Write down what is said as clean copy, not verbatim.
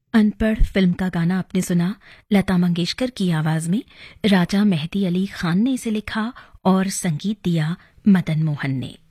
अनपढ़ फिल्म का गाना आपने सुना लता मंगेशकर की आवाज में। राजा मेहदी अली खान ने इसे लिखा और संगीत दिया मदन मोहन ने।